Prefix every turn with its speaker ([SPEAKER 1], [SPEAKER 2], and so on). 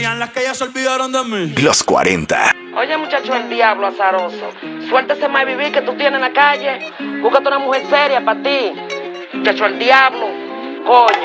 [SPEAKER 1] Las que ya se olvidaron de mí.
[SPEAKER 2] Los 40.
[SPEAKER 3] Oye, muchacho, el diablo azaroso. Suéltese más vivir que tú tienes en la calle. Búscate una mujer seria para ti. Muchacho, el diablo. Coño.